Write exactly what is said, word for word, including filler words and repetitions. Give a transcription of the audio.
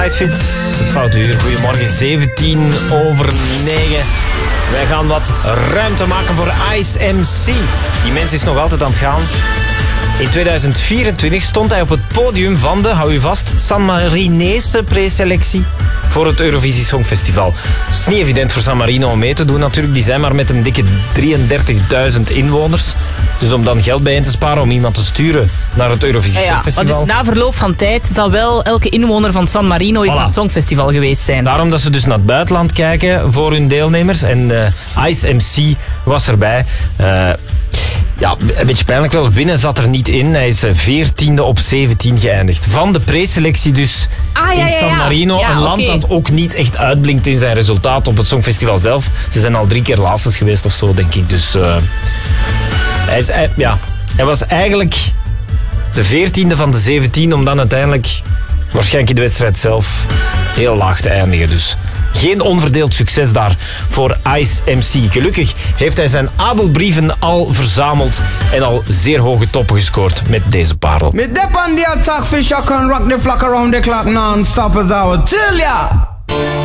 Nightfit, het foute uur. Goedemorgen, zeventien over negen. Wij gaan wat ruimte maken voor Ice M C. Die mens is nog altijd aan het gaan. In tweeduizend vierentwintig stond hij op het podium van de, hou u vast, San Marinese preselectie voor het Eurovisie Songfestival. Het is niet evident voor San Marino om mee te doen natuurlijk. Die zijn maar met een dikke drieëndertigduizend inwoners. Dus om dan geld bijeen te sparen om iemand te sturen naar het Eurovisie ja, ja. Songfestival. Dus na verloop van tijd zal wel elke inwoner van San Marino eens Voilà. naar het Songfestival geweest zijn. Daarom dat ze dus naar het buitenland kijken voor hun deelnemers. En uh, Ice M C was erbij. Uh, ja, een beetje pijnlijk wel. Winnen zat er niet in. Hij is veertiende op zeventien geëindigd. Van de preselectie dus Ah, ja, in ja, San ja. Marino. Ja, een oké. land dat ook niet echt uitblinkt in zijn resultaat op het Songfestival zelf. Ze zijn al drie keer laatste geweest of zo, denk ik. Dus uh, hij, is, hij, ja, hij was eigenlijk de veertiende van de zeventien om dan uiteindelijk waarschijnlijk in de wedstrijd zelf heel laag te eindigen. Dus geen onverdeeld succes daar voor Ice M C. Gelukkig heeft hij zijn adelbrieven al verzameld en al zeer hoge toppen gescoord met deze parel. Me dep on the attack fish, I can rock the flock around the clock non-stop as I would tell ya.